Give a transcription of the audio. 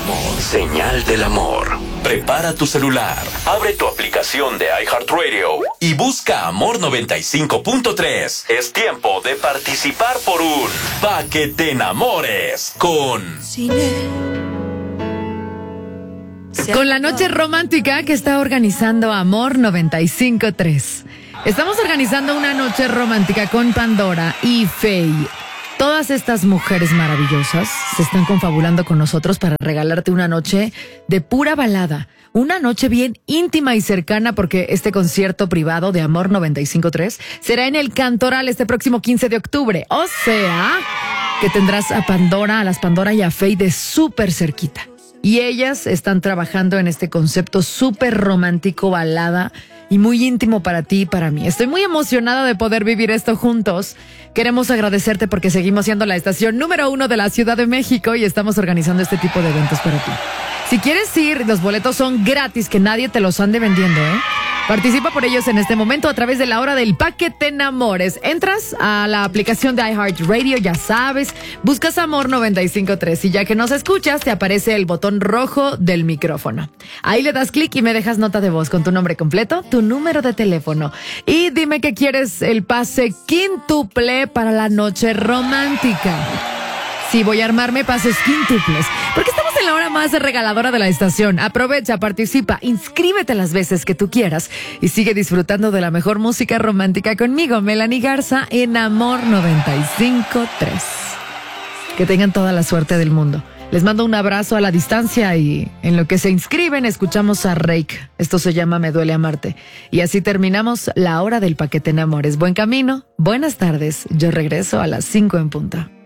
Somos Señal del Amor. Prepara tu celular, abre tu aplicación de iHeartRadio y busca Amor 95.3. Es tiempo de participar por un Pa' que te enamores con la noche romántica que está organizando Amor 95.3. Estamos organizando una noche romántica con Pandora y Faye. Todas estas mujeres maravillosas se están confabulando con nosotros para regalarte una noche de pura balada. Una noche bien íntima y cercana porque este concierto privado de Amor 95.3 será en el Cantoral este próximo 15 de octubre. O sea, que tendrás a Pandora, a las Pandora y a Faye de súper cerquita. Y ellas están trabajando en este concepto súper romántico, balada y muy íntimo para ti y para mí. Estoy muy emocionada de poder vivir esto juntos. Queremos agradecerte porque seguimos siendo la estación número 1 de la Ciudad de México y estamos organizando este tipo de eventos para ti. Si quieres ir, los boletos son gratis, que nadie te los ande vendiendo, ¿eh? Participa por ellos en este momento a través de la hora del Pa' que te enamores. Entras a la aplicación de iHeartRadio, ya sabes, buscas Amor 95.3 y ya que nos escuchas, te aparece el botón rojo del micrófono. Ahí le das clic y me dejas nota de voz con tu nombre completo, tu número de teléfono y dime que quieres el pase quíntuple para la noche romántica. Sí, voy a armarme pases quíntuples, porque estamos en la hora más regaladora de la estación. Aprovecha, participa, inscríbete las veces que tú quieras y sigue disfrutando de la mejor música romántica conmigo, Melanie Garza, en Amor 95.3. Que tengan toda la suerte del mundo. Les mando un abrazo a la distancia y en lo que se inscriben escuchamos a Reik. Esto se llama Me duele amarte. Y así terminamos la hora del Pa' que te enamores. Buen camino, buenas tardes. Yo regreso a las 5 en punto.